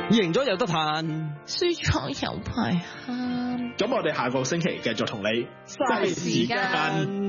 贏咗有得嘆， 輸咗有排喊。 咁我哋下個星期繼續同你嘥時間。